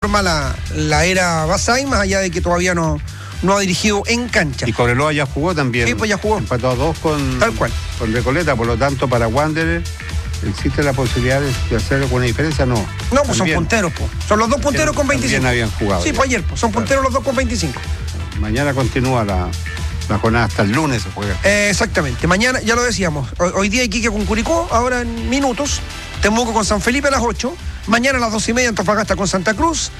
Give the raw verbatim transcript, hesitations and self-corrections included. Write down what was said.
forma la, la era Basay, más allá de que todavía no, no ha dirigido en cancha. Y Cobreloa ya jugó también. Sí, pues ya jugó. Empató a dos con, Tal cual. con Recoleta, por lo tanto, para Wanderer existe la posibilidad de hacer alguna diferencia, no. No, pues también son punteros, pues. Son los dos punteros con veinticinco. También habían jugado. Sí, ya. pues ayer, pues. Son punteros Claro. los dos con veinticinco. Mañana continúa la, la jornada, hasta el lunes se juega. Eh, exactamente. Mañana, ya lo decíamos, hoy, hoy día Iquique con Curicó, ahora en minutos. Temuco con San Felipe a las ocho. Mañana a las dos y media Antofagasta con Santa Cruz.